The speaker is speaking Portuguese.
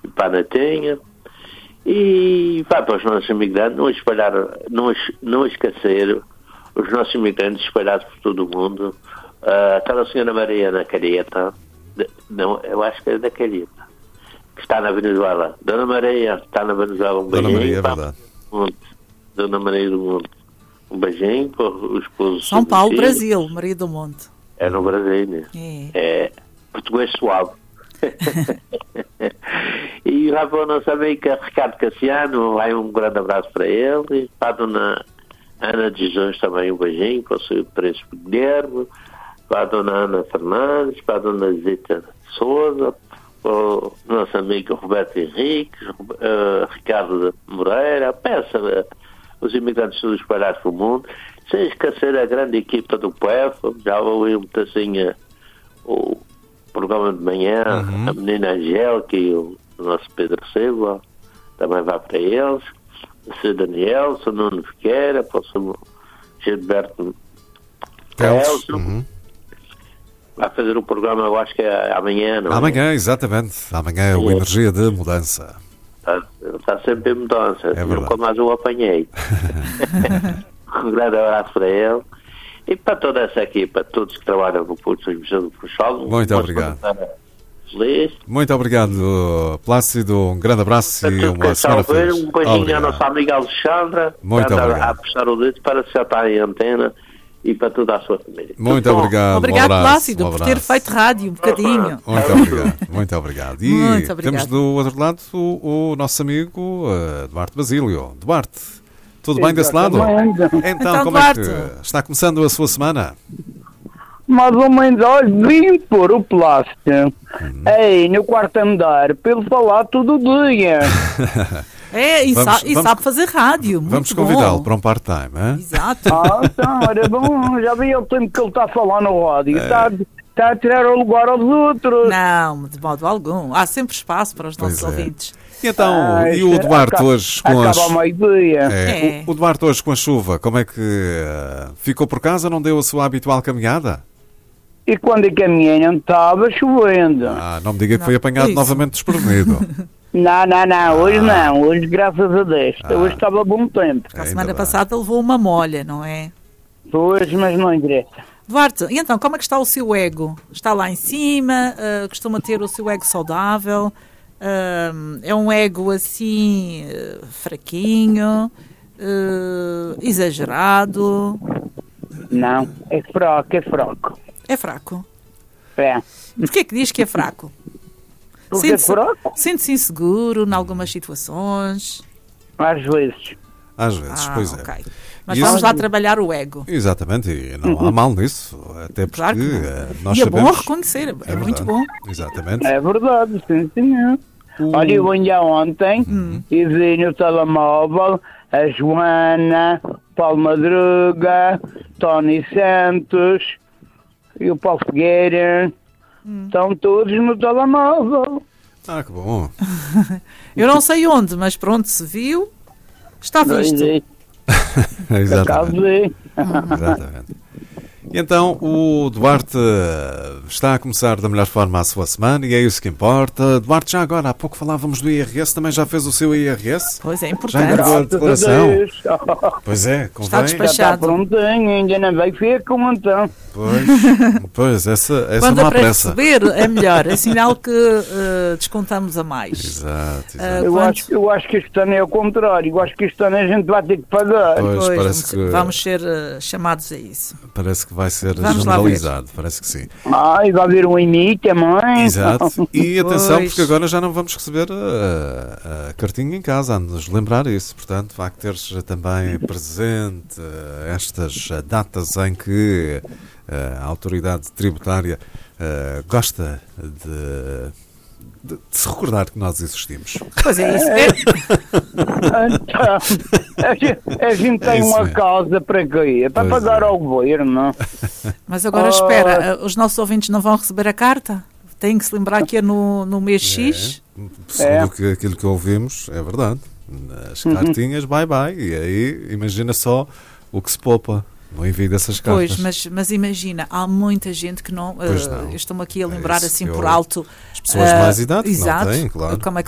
e para a Natinha. E vai para os nossos imigrantes, não esquecer os nossos imigrantes espalhados por todo o mundo. Aquela senhora Maria na Calheta, não, eu acho que é da Calheta, que está na Venezuela. Dona Maria está na Venezuela, um beijinho. Dona Maria, é verdade. Dona Maria do Monte, um beijinho para o esposo. São Paulo, Brasil, Maria do Monte. É no Brasil, né? É português suave. E lá para o nosso amigo Ricardo Cassiano, vai um grande abraço para ele, e para a dona Ana de Jesus também um beijinho, para o seu Príncipe Guilherme, para a dona Ana Fernandes, para a dona Zita Souza, para o nosso amigo Roberto Henriques, Ricardo Moreira, peça os imigrantes todos espalhados pelo mundo, sem esquecer a grande equipa do PEF, já ouvi um pedacinho o programa de manhã, a menina Angélica e o nosso Pedro Silva, também vai para eles, o Sr. Daniel, o Sr. Nuno Viqueira, para o Sr. Gilberto Telso. Vai fazer o programa, eu acho que é amanhã, não é? Amanhã, exatamente. Amanhã é o Energia de Mudança. Está sempre em mudança. É verdade. Nunca mais o apanhei. Um grande abraço para ele. E para toda essa equipa, todos que trabalham no Porto de São do Funchal. Muito obrigado. Feliz. Muito obrigado, Plácido. Um grande abraço e uma semana feliz. Um beijinho à nossa amiga Alexandra. Muito obrigado. A apostar o dedo para se já estar em antena e para toda a sua família. Muito obrigado. Obrigado, um abraço, Plácido, por ter feito rádio um bocadinho. Muito obrigado. Muito obrigado. E Muito obrigado. temos do outro lado o nosso amigo Duarte Basílio. Duarte, tudo bem desse lado? Então, como Duarte, é que está começando a sua semana? Mais ou menos, olha, vim pôr o plástico aí no quarto andar para ele falar todo dia. Sabe fazer rádio. Vamos muito convidá-lo bom. para um part-time, hein? Exato. Então, era bom, já vi o tempo que ele está a falar no rádio. Está a tirar o lugar aos outros. Não, de modo algum. Há sempre espaço para os nossos ouvintes. E então, e o Duarte hoje com acaba ao meio-dia. O Duarte hoje com a chuva, como é que ficou por casa? Não deu a sua habitual caminhada? E quando eu caminhei não estava chovendo. Não me diga que foi apanhado novamente desprevenido. Não, hoje não. Hoje, graças a Deus. Hoje estava bom tempo. A semana passada levou uma molha, não é? Pois, mas não interessa. Duarte, e então, como é que está o seu ego? Está lá em cima? Costuma ter o seu ego saudável? É um ego assim, fraquinho? Exagerado? Não, é fraco. É fraco? É. Porquê que diz que é fraco? Porque é fraco? Sente-se inseguro em algumas situações? Às vezes. Às vezes, pois okay. é. Mas vamos lá trabalhar o ego. Exatamente, e não há mal nisso, até porque claro nós e é sabemos... bom reconhecer, é muito bom. Exatamente. É verdade, sim, senhor. Olha, eu ainda ontem e vi no telemóvel a Joana, Paulo Madruga, Tony Santos e o Paulo Figueira. Estão todos no telemóvel. Que bom. Eu não sei onde, mas pronto, se viu, está visto. Exatamente. Exatamente. E então, o Duarte está a começar da melhor forma a sua semana e é isso que importa. Duarte, já agora, há pouco falávamos do IRS, também já fez o seu IRS? Pois é, importante. Já entregou a declaração? Pois é, convém. Está despachado. Está prontinho, ainda não vai ver como então. Pois, essa quando não há é para pressa. receber, é melhor. É sinal que descontamos a mais. Exato. Eu acho que este ano é o contrário. Eu acho que este ano a gente vai ter que pagar. Pois parece que... Vamos ser chamados a isso. Parece que vai ser generalizado. Parece que sim. E vai haver um IMI também. Exato. E atenção, porque agora já não vamos receber a cartinha em casa. Ande-nos lembrar isso. Portanto, vai ter também presente estas datas em que a autoridade tributária gosta de se recordar que nós existimos. Pois é isso. Então, a gente tem uma causa para quê? É para pagar ao governo. Mas agora espera, os nossos ouvintes não vão receber a carta? Têm que se lembrar que é no mês X? Segundo aquilo que ouvimos, é verdade. As cartinhas, bye. E aí, imagina só o que se poupa no envio dessas cartas. Pois, mas imagina, há muita gente que não... não. Estou-me aqui a lembrar assim por alto. As pessoas mais idade exato, não têm, claro. Como é